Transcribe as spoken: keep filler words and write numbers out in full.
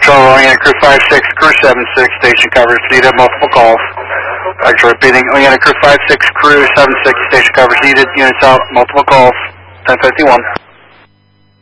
Control, Oneida Crew five six, Crew seven six, station coverage needed, multiple calls. Actually repeating, Oneida Crew five six, Crew seven six, station coverage needed, units out, multiple calls, ten fifty-one.